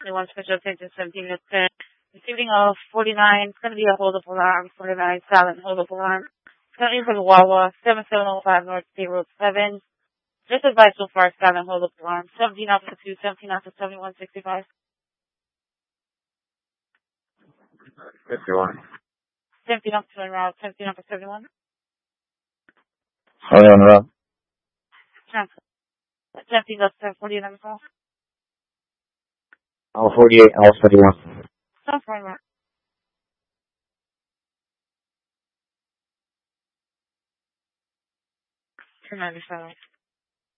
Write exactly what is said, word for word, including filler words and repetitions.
twenty-one special attention seventeen to ten. Receiving of forty-nine, it's going to be a hold-up alarm, forty-nine silent hold-up alarm. It's going to be for the Wawa, seventy-seven oh five North State Road seven. Just advice so far, silent hold-up alarm. seventeen Officer two, seventeen Officer seventy-one sixty-five. fifty-one. seventeen Officer en route, seventeen Officer seventy-one. Sorry, on route. Transfer. seventeen Officer forty-eight on the call. All forty-eight, all seventy-one. Transfer en route. two ninety-seven.